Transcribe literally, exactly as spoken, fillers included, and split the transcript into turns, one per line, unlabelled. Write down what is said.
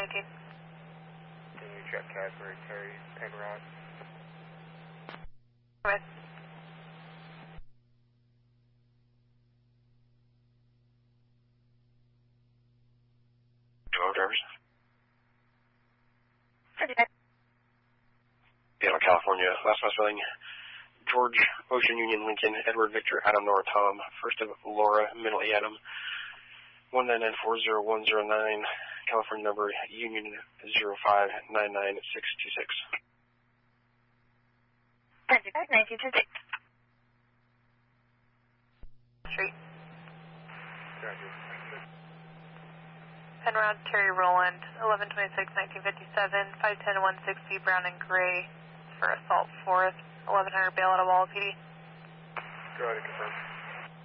nineteen.
Can you check Casper, Terry, Penrod?
Go ahead.
Hello, drivers.
Okay.
Seattle, California. Last mile spelling. George, Ocean Union, Lincoln, Edward, Victor, Adam, Nora, Tom. First of Laura, middle Adam. one nine nine four zero one zero nine. California number, Union zero five nine nine six two six.
ninety-five, nineteen twenty-six. Street.
Roger.
Penrod, Terry Rowland, eleven twenty-six, nineteen fifty-seven, five ten, one sixty, Brown and Gray for assault fourth, eleven hundred bail out of Walla P D.
Go ahead and confirm.